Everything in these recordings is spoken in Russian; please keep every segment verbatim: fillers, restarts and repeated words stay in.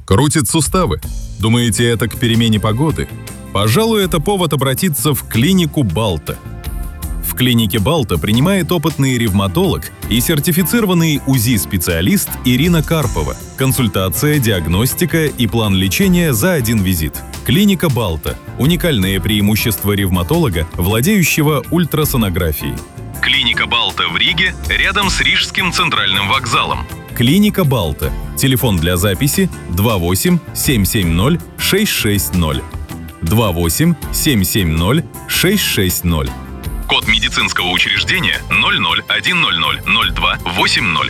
Крутит суставы? Думаете, это к перемене погоды? Пожалуй, это повод обратиться в клинику Балта. В клинике Балта принимает опытный ревматолог и сертифицированный УЗИ-специалист Ирина Карпова. Консультация, диагностика и план лечения за один визит. Клиника Балта – уникальное преимущество ревматолога, владеющего ультрасонографией. Клиника Балта в Риге, рядом с Рижским центральным вокзалом. Клиника Балта. Телефон для записи два восемь семь семь ноль шесть шесть ноль. два восемь семь семь ноль шесть шесть ноль. Код медицинского учреждения ноль ноль один ноль ноль ноль два восемь ноль.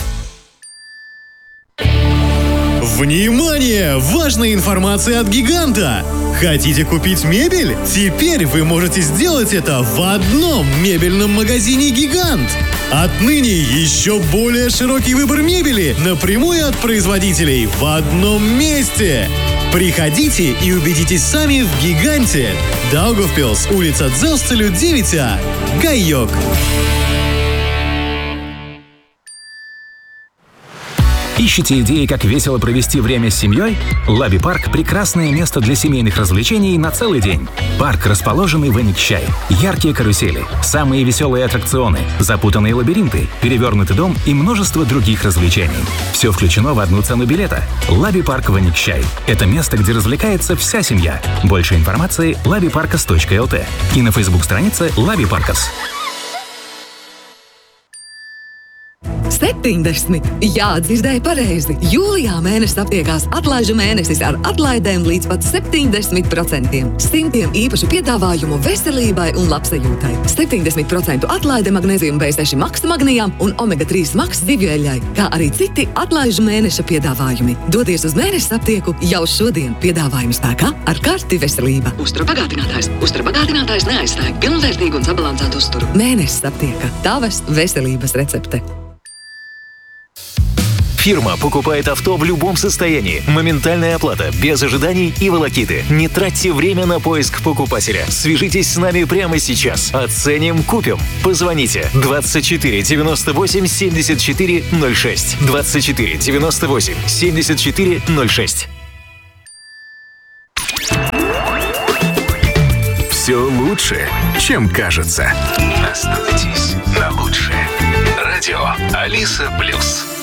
Внимание! Важная информация от Гиганта! Хотите купить мебель? Теперь вы можете сделать это в одном мебельном магазине «Гигант». Отныне еще более широкий выбор мебели напрямую от производителей в одном месте. Приходите и убедитесь сами в «Гиганте». Даугавпилс, улица Дзелстелю, девять А. Гайок. Ищете идеи, как весело провести время с семьей? Лаби Парк – прекрасное место для семейных развлечений на целый день. Парк, расположенный в Эникчай. Яркие карусели, самые веселые аттракционы, запутанные лабиринты, перевернутый дом и множество других развлечений. Все включено в одну цену билета. Лаби Парк в Эникчай. Это место, где развлекается вся семья. Больше информации – лаби паркас точка эл ти и на фейсбук-странице Лаби Паркас. septiņdesmit. Jā, dzirdēju pareizi. Jūlijā mēnesis aptiekās atlaižu mēnesis ar atlaidēm līdz pat septiņdesmit procentiem. Simtiem īpašu piedāvājumu veselībai un labsajūtai. septiņdesmit procentu atlaide magnēzijum B seši Max magnijām un omega trīs Max zivju, kā arī citi atlaižu mēneša piedāvājumi. Dodies uz mēnesis aptieku jau šodien. Piedāvājumu spēkā ar karti veselība. Uztura bagātinātājs. Uztura bagātinātājs neaizstāja pilnvērtīgu un sabalansētu uzturu. Mēnesis aptieka. Tavas veselības recepte. Фирма покупает авто в любом состоянии. Моментальная оплата, без ожиданий и волокиты. Не тратьте время на поиск покупателя. Свяжитесь с нами прямо сейчас. Оценим, купим. Позвоните двадцать четыре девяносто восемь семьдесят четыре ноль шесть. двадцать четыре девяносто восемь семьдесят четыре ноль шесть. Все лучше, чем кажется. Остановитесь на лучшее. Радио Алиса Плюс.